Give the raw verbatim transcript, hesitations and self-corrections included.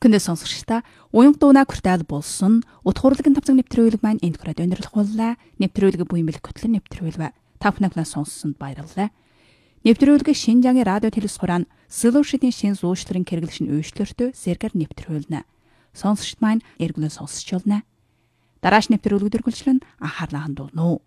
Өргөндөө сонсогчдаа уянга дуунаа хүртэл болсон утгуурлаг тавцаг нэвтрүүлэг маань энд хүрээд өндөрлөх боллаа. Нэвтрүүлэг буян бэлэг хөтлөн нэвтрүүлвэ. Та бүхэн сонссонд баярлалаа. Нэвтрүүлэг Шинжаагийн радио телевиз хураан Solution-ийн шин зуушларын хэрэглэшин үйлчлэртөө сэргэр нэвтрүүлнэ. Сонсогчд маань эргүүлэн сонсч болно. Дарааш нэвтрүүлэг дөрвөлжлөн анхаарлаа хандуулна уу.